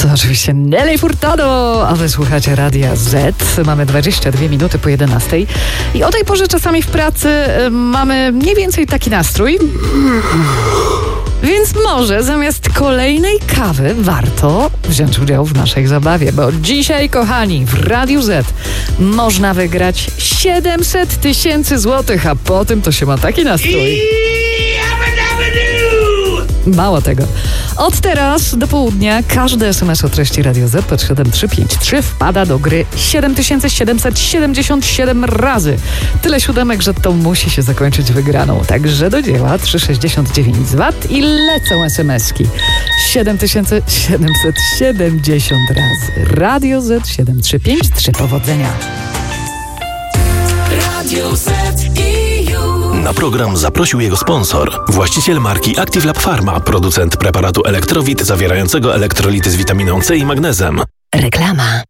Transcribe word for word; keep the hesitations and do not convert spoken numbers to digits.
To oczywiście Nelly Furtado, a wy słuchacie Radia Z. Mamy dwadzieścia dwie minuty po jedenastej i o tej porze czasami w pracy y, mamy mniej więcej taki nastrój. Więc może zamiast kolejnej kawy warto wziąć udział w naszej zabawie, bo dzisiaj, kochani, w Radiu Z można wygrać siedemset tysięcy złotych, a po tym to się ma taki nastrój. Mało tego. Od teraz do południa każdy es em es o treści Radio Z pod siedem trzy pięć trzy wpada do gry siedem tysięcy siedemset siedemdziesiąt siedem razy. Tyle siódemek, że to musi się zakończyć wygraną. Także do dzieła trzysta sześćdziesiąt dziewięć z wat i lecą es em eski. siedem tysięcy siedemset siedemdziesiąt razy. Radio Z siedem trzy pięć trzy. Powodzenia. Radio Z i Na program zaprosił jego sponsor, właściciel marki Active Lab Pharma, producent preparatu Elektrowit zawierającego elektrolity z witaminą C i magnezem. reklama.